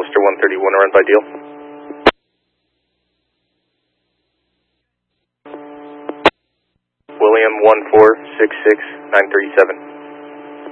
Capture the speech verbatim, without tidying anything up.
Roadster one thirty-one, run by deal. William one four six six nine three seven.